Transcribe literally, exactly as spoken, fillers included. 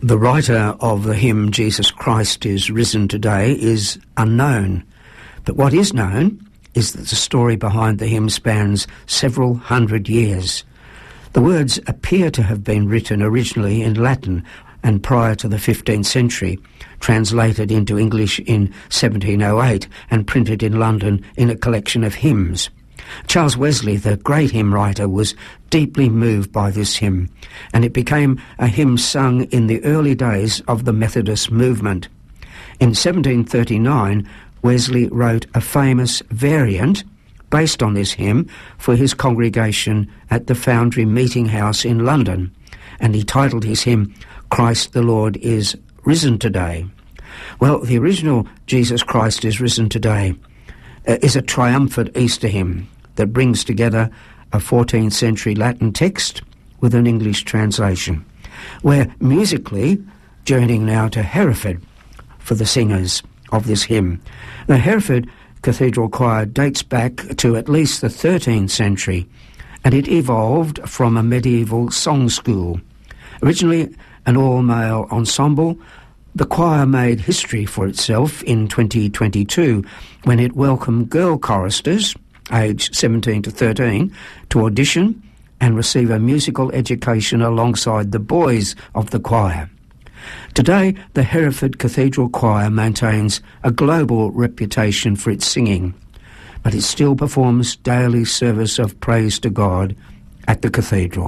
The writer of the hymn Jesus Christ is Risen Today is unknown, but what is known is that the story behind the hymn spans several hundred years. The words appear to have been written originally in Latin and prior to the fifteenth century, translated into English in seventeen oh eight and printed in London in a collection of hymns. Charles Wesley, the great hymn writer, was deeply moved by this hymn, and it became a hymn sung in the early days of the Methodist movement. In seventeen thirty-nine, Wesley wrote a famous variant based on this hymn for his congregation at the Foundry Meeting House in London, and he titled his hymn, Christ the Lord is Risen Today. Well, the original Jesus Christ is Risen Today uh, is a triumphant Easter hymn that brings together a fourteenth century Latin text with an English translation. We're musically journeying now to Hereford for the singers of this hymn. The Hereford Cathedral Choir dates back to at least the thirteenth century, and it evolved from a medieval song school. Originally an all-male ensemble, the choir made history for itself in twenty twenty-two when it welcomed girl choristers, aged seventeen to thirteen, to audition and receive a musical education alongside the boys of the choir. Today, the Hereford Cathedral Choir maintains a global reputation for its singing, but it still performs daily service of praise to God at the cathedral.